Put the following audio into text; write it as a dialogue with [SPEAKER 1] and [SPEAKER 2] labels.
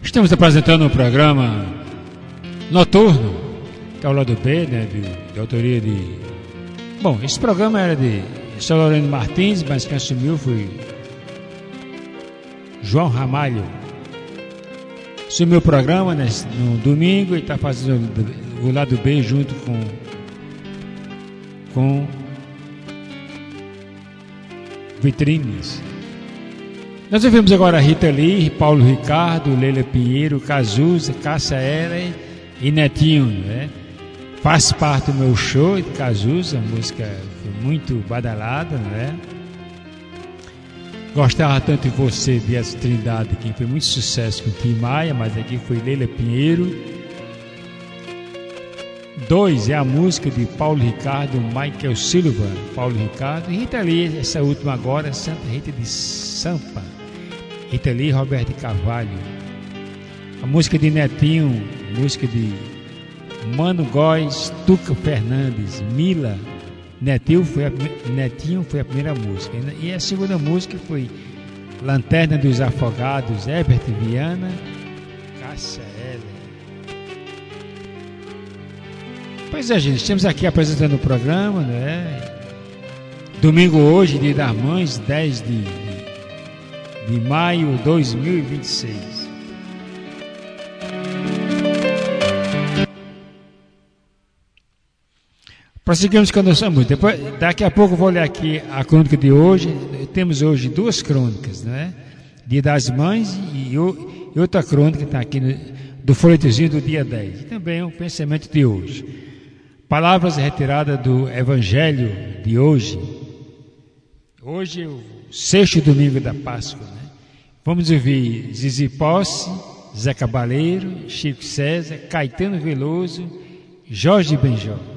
[SPEAKER 1] Estamos apresentando um programa noturno, que é o lado B, né, de autoria de... Bom, esse programa era de São Loreno Martins, mas quem assumiu foi João Ramalho. Assumiu o programa no domingo e está fazendo o lado B junto com Vitrines. Nós ouvimos agora Rita Lee, Paulo Ricardo, Leila Pinheiro, Cazuza, Cássia Eller e Netinho, né? Faz parte do meu show de Cazuza, a música foi muito badalada, né? Gostava tanto de você, Beatriz Trindade, que foi muito sucesso com Tim Maia, mas aqui foi Leila Pinheiro. 2 é a música de Paulo Ricardo, Michael Silva, Paulo Ricardo e Rita Lee, essa última agora, Santa Rita de Sampa, Rita Lee e Roberto Carvalho. A música de Netinho, música de Mano Góes, Tuca Fernandes, Mila. Netinho foi a primeira música. E a segunda música foi Lanterna dos Afogados, Herbert Viana, Cássia Eller. Pois é, gente, estamos aqui apresentando o programa, né? Domingo hoje, Dia das Mães, 10 de maio de 2026. Prosseguimos com a nossa música. Daqui a pouco eu vou ler aqui a crônica de hoje. Temos hoje 2 crônicas, né? Dia das Mães e outra crônica que está aqui do folhetinho do dia 10. E também o pensamento de hoje. Palavras retiradas do Evangelho de hoje. Hoje é o 6º domingo da Páscoa, né? Vamos ouvir Zizi Posse, Zé Cabaleiro, Chico César, Caetano Veloso, Jorge Benjol.